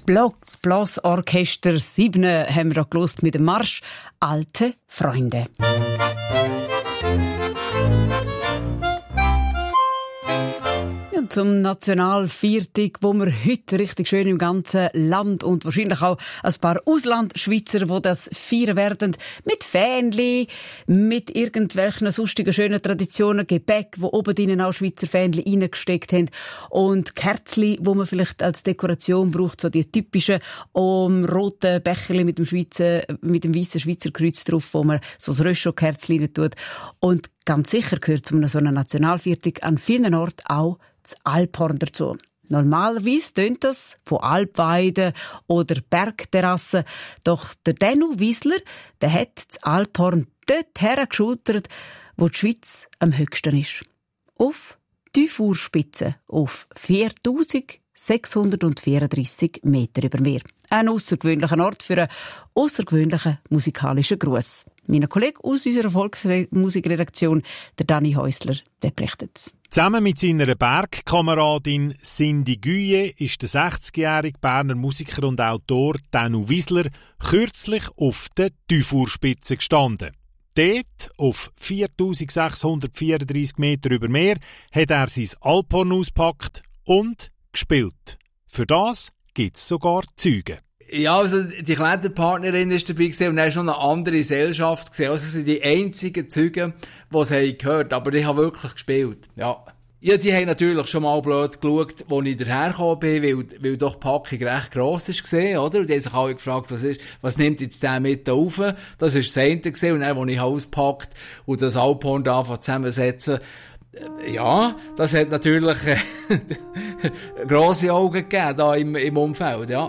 Blasorchester 7 haben wir da gehört mit dem Marsch «Alte Freunde». Ja, zum Nationalviertag, wo wir heute richtig schön im ganzen Land und wahrscheinlich auch ein paar Auslandschweizer, die das feiern werden, mit Fähnli, mit irgendwelchen sonstigen schönen Traditionen, Gebäck, wo oben drinnen auch Schweizer Fähnli reingesteckt haben und Kerzli, wo man vielleicht als Dekoration braucht, so die typischen roten Becherli mit dem weißen Schweizer Kreuz drauf, wo man so ein Röschel-Kerzli rein tut. Und ganz sicher gehört zu so einer Nationalviertag an vielen Orten auch das Alphorn dazu. Normalerweise tönt das von Alpweiden oder Bergterrassen. Doch der Danu Wiesler, der hat das Alphorn dort hergeschultert, wo die Schweiz am höchsten ist. Auf die Fuhrspitze, auf 4634 Meter über Meer. Ein außergewöhnlicher Ort für einen außergewöhnlichen musikalischen Gruß. Mein Kollege aus unserer Volksmusikredaktion, der Dani Häusler, der berichtet. Zusammen mit seiner Bergkameradin Cindy Guye ist der 60-jährige Berner Musiker und Autor Danu Wiesler kürzlich auf der Tüfurspitze gestanden. Dort, auf 4634 Meter über Meer, hat er sein Alphorn ausgepackt und gespielt. Für das gibt es sogar Zeugen. Ja, also die Kletterpartnerin war dabei und dann ist noch eine andere Gesellschaft gesehen. Also sind die einzigen Zeugen, die es gehört haben. Aber ich habe wirklich gespielt. Ja. Ja, die haben natürlich schon mal blöd geschaut, als ich dahergekommen bin, weil doch die Packung recht gross war, oder? Und die haben sich alle gefragt, was nimmt jetzt der mit da rauf? Das war das eine gewesen. Und dann, als ich auspackt und das Alphorn da zusammensetzen, ja, das hat natürlich grosse Augen gegeben da im Umfeld, ja.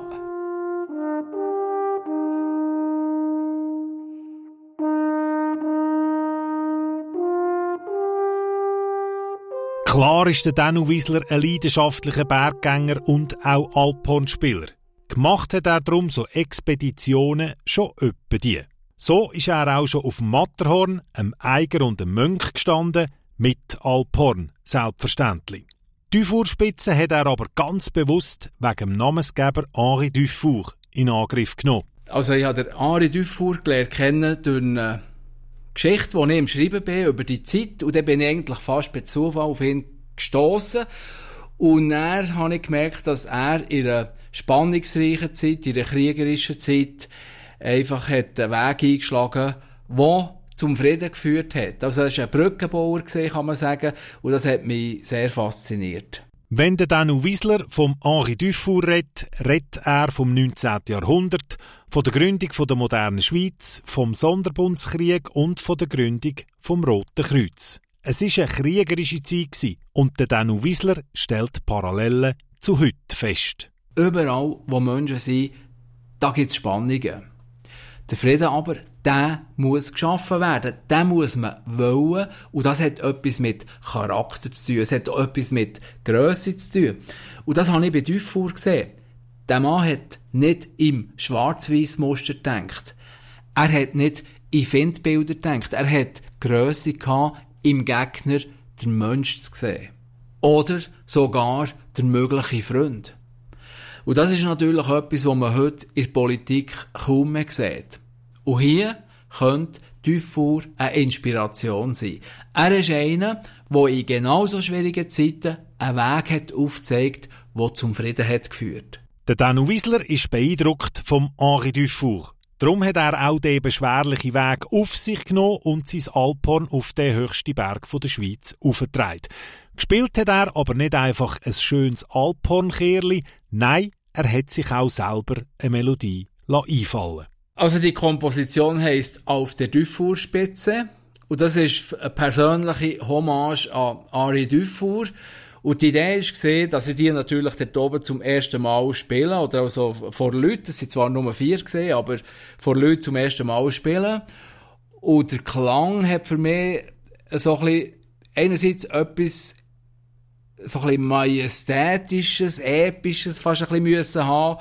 Klar ist der Danu Wiesler ein leidenschaftlicher Berggänger und auch Alphornspieler. Gemacht hat er darum so Expeditionen schon öppe die. So ist er auch schon auf dem Matterhorn, einem Eiger und einem Mönch gestanden, mit Alphorn, selbstverständlich. Die Dufourspitze hat er aber ganz bewusst wegen dem Namensgeber Henri Dufour in Angriff genommen. Also ich habe den Henri Dufour gelernt kennen durch eine Geschichte, die ich im Schreiben bin, über die Zeit. Und dann bin ich eigentlich fast per Zufall auf ihn gestossen. Und dann habe ich gemerkt, dass er in einer spannungsreichen Zeit, in einer kriegerischen Zeit, einfach hat einen Weg eingeschlagen, der zum Frieden geführt hat. Also er war ein Brückenbauer, kann man sagen. Und das hat mich sehr fasziniert. Wenn der Danu Wiesler vom Henri Dufour redet er vom 19. Jahrhundert, von der Gründung der modernen Schweiz, vom Sonderbundskrieg und von der Gründung vom Roten Kreuz. Es war eine kriegerische Zeit und der Danu Wiesler stellt Parallelen zu heute fest. Überall, wo Menschen sind, da gibt es Spannungen. Der Frieden aber, der muss geschaffen werden. Den muss man wollen. Und das hat etwas mit Charakter zu tun. Es hat auch etwas mit Grösse zu tun. Und das habe ich bei Dufour gesehen. Der Mann hat nicht im Schwarz-Weiß-Muster gedacht. Er hat nicht in Findbilder gedacht. Er hat Grösse gehabt, im Gegner den Mensch zu sehen. Oder sogar der mögliche Freund. Und das ist natürlich etwas, was man heute in der Politik kaum mehr sieht. Und hier könnte Dufour eine Inspiration sein. Er ist einer, der in genauso schwierigen Zeiten einen Weg hat aufgezeigt, der zum Frieden hat geführt. Der Danu Wiesler ist beeindruckt vom Henri Dufour. Darum hat er auch den beschwerlichen Weg auf sich genommen und sein Alphorn auf den höchsten Berg der Schweiz aufgetragen. Gespielt hat er aber nicht einfach ein schönes Alphornkerli, nein, er hat sich auch selber eine Melodie einfallen. Also die Komposition heisst «Auf der Dufourspitze» und das ist eine persönliche Hommage an Henri Dufour. Und die Idee war, dass ich die natürlich dort oben zum ersten Mal spielen, oder also vor Leuten, es waren zwar nur 4 gewesen, aber vor Leuten zum ersten Mal spielen. Und der Klang hat für mich so ein bisschen, einerseits etwas so ein bisschen Majestätisches, Episches fast ein bisschen müssen haben,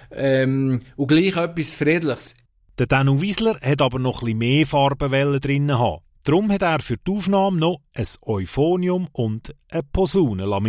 und gleich etwas Friedliches. Der Danu Wiesler hat aber noch ein bisschen mehr Farbenwellen drin haben. Darum hat er für die Aufnahme noch ein Euphonium und eine Posaune